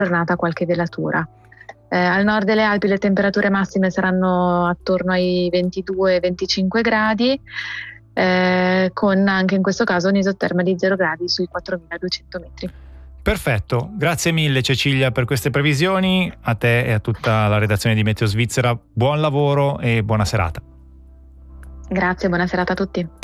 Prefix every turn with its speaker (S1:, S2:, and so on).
S1: giornata qualche velatura. Al nord delle Alpi le temperature massime saranno attorno ai 22-25 gradi, con anche in questo caso un'isoterma di 0 gradi sui 4.200 metri.
S2: Perfetto, grazie mille Cecilia per queste previsioni, a te e a tutta la redazione di Meteo Svizzera, buon lavoro e buona serata.
S1: Grazie, buona serata a tutti.